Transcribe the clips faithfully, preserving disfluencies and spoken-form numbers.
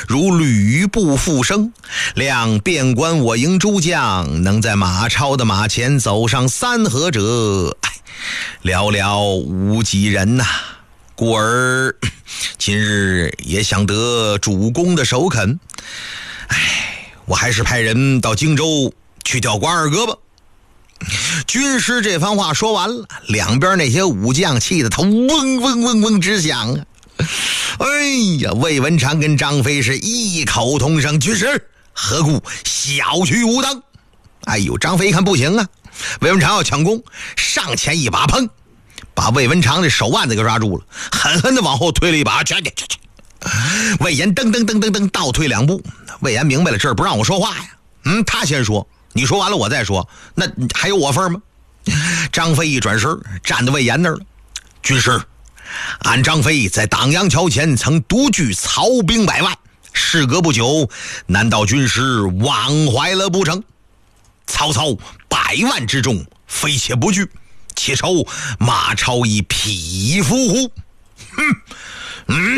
如吕布复生。亮遍观我营诸将，能在马超的马前走上三合者，哎，寥寥无几人呐、啊。故而今日也想得主公的首肯，哎，我还是派人到荆州去调关二哥吧。军师这番话说完了，两边那些武将气得他嗡嗡嗡嗡直响啊！哎呀，魏文长跟张飞是异口同声：“军师何故小觑吾等？”哎呦，张飞一看不行啊，魏文长要抢功，上前一把砰，把魏文长的手腕子给抓住了，狠狠的往后推了一把，去去去去！魏延噔噔噔噔噔倒退两步，魏延明白了，这儿不让我说话呀。嗯，他先说，你说完了我再说，那还有我份吗？张飞一转身站在魏延那儿了。军师，俺张飞在党阳桥前曾独据曹兵百万，事隔不久，难道军师忘怀了不成？曹操百万之众，非且不惧，且愁马超以匹夫乎？哼！嗯，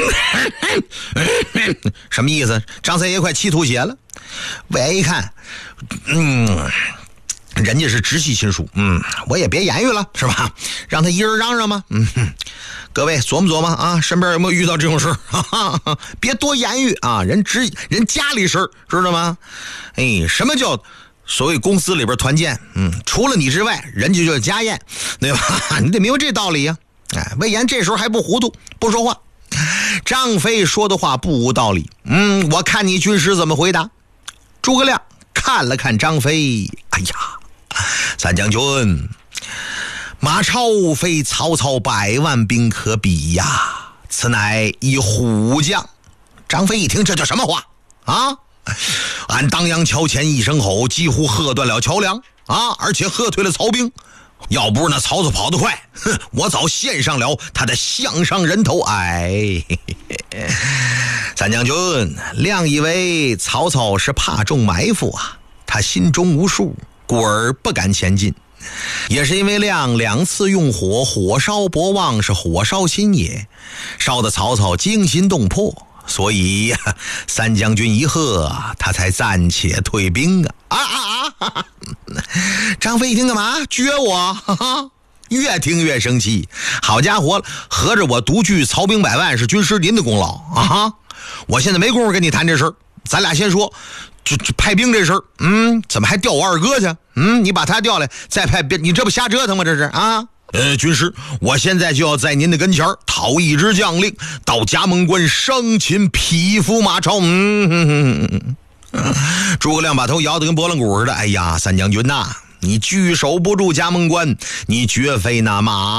什么意思？张三爷快气吐血了。魏延一看，嗯，人家是直系亲属，嗯，我也别言语了，是吧？让他一人嚷嚷嘛。嗯，各位琢磨琢磨啊，身边有没有遇到这种事？哈哈，别多言语啊，人直人家里事，知道吗？哎，什么叫所谓公司里边团建？嗯，除了你之外，人家就是家宴，对吧？你得明白这道理呀、啊。哎，魏延这时候还不糊涂，不说话。张飞说的话不无道理，嗯，我看你军师怎么回答。诸葛亮看了看张飞，哎呀，三将军，马超非曹操百万兵可比呀，此乃一虎将。张飞一听，这叫什么话啊？俺当阳桥前一声吼，几乎喝断了桥梁啊，而且喝退了曹兵。要不是那曹操跑得快，哼，我早献上了他的项上人头。哎，嘿嘿，三将军，亮以为曹操是怕中埋伏啊，他心中无数，故而不敢前进。也是因为亮两次用火，火烧博望，是火烧心也，烧得曹操惊心动魄，所以三将军一喝，他才暂且退兵啊！啊啊啊！张飞一听干嘛？撅我？哈哈，越听越生气。好家伙，合着我独据曹兵百万是军师您的功劳啊！哈，我现在没工夫跟你谈这事儿，咱俩先说，就就派兵这事儿。嗯，怎么还调我二哥去？嗯，你把他调来，再派兵，你这不瞎折腾吗？这是啊！呃，军师，我现在就要在您的跟前讨一支将令，到葭萌关生擒匹夫马超。嗯哼哼哼。诸葛亮把头摇得跟拨浪鼓似的。哎呀，三将军呐、啊，你据守不住葭萌关，你绝非那马